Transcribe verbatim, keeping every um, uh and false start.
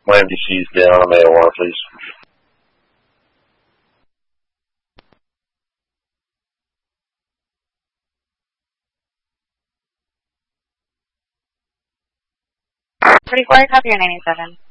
My M D C is down on A O R, please. thirty-four, copy your nine eight seven.